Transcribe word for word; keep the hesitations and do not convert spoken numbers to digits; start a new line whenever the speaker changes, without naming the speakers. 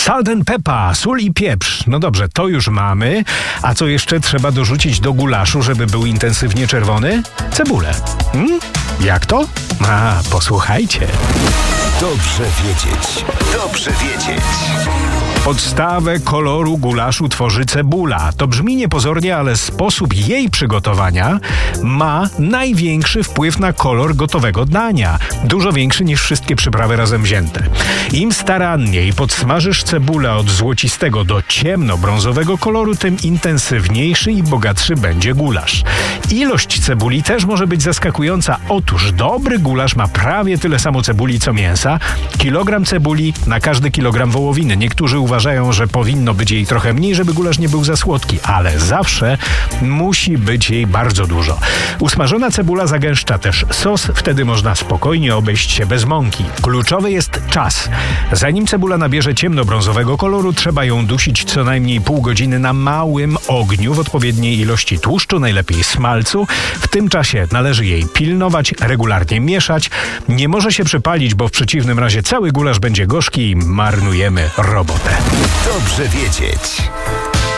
Salt and pepper, sól i pieprz. No dobrze, to już mamy. A co jeszcze trzeba dorzucić do gulaszu, żeby był intensywnie czerwony? Cebulę. Hmm? Jak to? A, posłuchajcie.
Dobrze wiedzieć. Dobrze wiedzieć.
Podstawę koloru gulaszu tworzy cebula. To brzmi niepozornie, ale sposób jej przygotowania ma największy wpływ na kolor gotowego dania. Dużo większy niż wszystkie przyprawy razem wzięte. Im staranniej podsmażysz cebulę od złocistego do ciemnobrązowego koloru, tym intensywniejszy i bogatszy będzie gulasz. Ilość cebuli też może być zaskakująca. Otóż dobry gulasz ma prawie tyle samo cebuli co mięsa. Kilogram cebuli na każdy kilogram wołowiny. Niektórzy uważają, że powinno być jej trochę mniej, żeby gulasz nie był za słodki, ale zawsze musi być jej bardzo dużo. Usmażona cebula zagęszcza też sos, wtedy można spokojnie obejść się bez mąki. Kluczowy jest czas. Zanim cebula nabierze ciemnobrązowego koloru, trzeba ją dusić co najmniej pół godziny na małym ogniu w odpowiedniej ilości tłuszczu, najlepiej smalcu. W tym czasie należy jej pilnować, regularnie mieszać. Nie może się przypalić, bo w przeciwnym razie cały gulasz będzie gorzki i marnujemy robotę.
Dobrze wiedzieć.